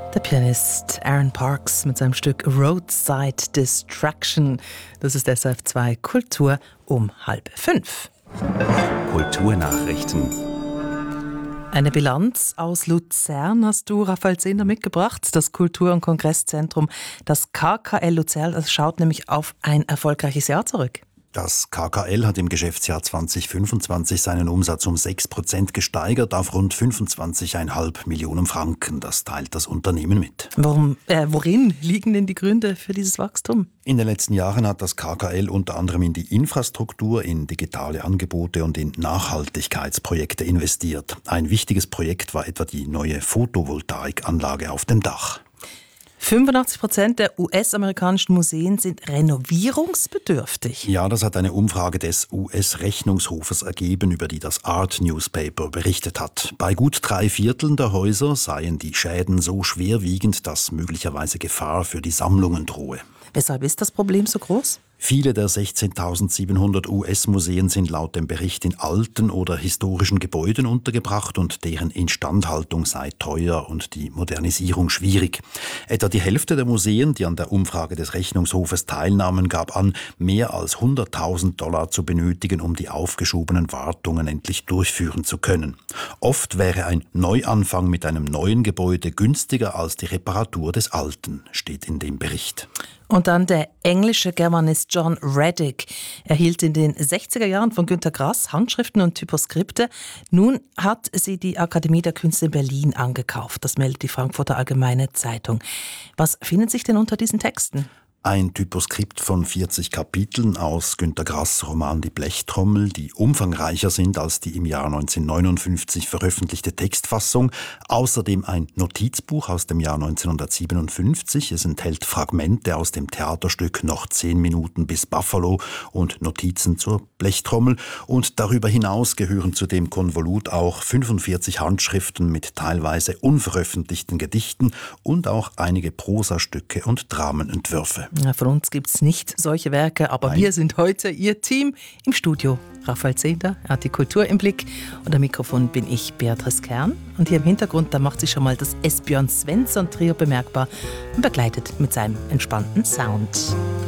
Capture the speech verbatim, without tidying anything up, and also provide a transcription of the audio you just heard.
Der Pianist Aaron Parks mit seinem Stück Roadside Distraction. Das ist S R F zwei Kultur um halb fünf. Kulturnachrichten. Eine Bilanz aus Luzern hast du, Raphael Zehnder, mitgebracht. Das Kultur- und Kongresszentrum, das K K L Luzern, das schaut nämlich auf ein erfolgreiches Jahr zurück. Das K K L hat im Geschäftsjahr zwanzig fünfundzwanzig seinen Umsatz um sechs Prozent gesteigert auf rund fünfundzwanzig Komma fünf Millionen Franken. Das teilt das Unternehmen mit. Warum, äh, worin liegen denn die Gründe für dieses Wachstum? In den letzten Jahren hat das K K L unter anderem in die Infrastruktur, in digitale Angebote und in Nachhaltigkeitsprojekte investiert. Ein wichtiges Projekt war etwa die neue Photovoltaikanlage auf dem Dach. fünfundachtzig Prozent der U S-amerikanischen Museen sind renovierungsbedürftig. Ja, das hat eine Umfrage des U S-Rechnungshofes ergeben, über die das Art Newspaper berichtet hat. Bei gut drei Vierteln der Häuser seien die Schäden so schwerwiegend, dass möglicherweise Gefahr für die Sammlungen drohe. Weshalb ist das Problem so groß? Viele der sechzehntausendsiebenhundert U S-Museen sind laut dem Bericht in alten oder historischen Gebäuden untergebracht und deren Instandhaltung sei teuer und die Modernisierung schwierig. Etwa die Hälfte der Museen, die an der Umfrage des Rechnungshofes teilnahmen, gab an, mehr als hunderttausend Dollar zu benötigen, um die aufgeschobenen Wartungen endlich durchführen zu können. Oft wäre ein Neuanfang mit einem neuen Gebäude günstiger als die Reparatur des alten, steht in dem Bericht. Und dann der englische Germanist John Reddick erhielt in den sechziger Jahren von Günter Grass Handschriften und Typoskripte. Nun hat sie die Akademie der Künste in Berlin angekauft. Das meldet die Frankfurter Allgemeine Zeitung. Was findet sich denn unter diesen Texten? Ein Typoskript von vierzig Kapiteln aus Günter Grass' Roman Die Blechtrommel, die umfangreicher sind als die im Jahr neunzehnhundertneunundfünfzig veröffentlichte Textfassung. Außerdem ein Notizbuch aus dem Jahr neunzehnhundertsiebenundfünfzig. Es enthält Fragmente aus dem Theaterstück Noch zehn Minuten bis Buffalo und Notizen zur Blechtrommel. Und darüber hinaus gehören zu dem Konvolut auch fünfundvierzig Handschriften mit teilweise unveröffentlichten Gedichten und auch einige Prosastücke und Dramenentwürfe. Ja, von uns gibt es nicht solche Werke, aber Nein. wir sind heute Ihr Team im Studio. Raphael Zehnder, er hat die Kultur im Blick und am Mikrofon bin ich, Beatrice Kern. Und hier im Hintergrund, da macht sich schon mal das Esbjörn Svensson Trio bemerkbar und begleitet mit seinem entspannten Sound.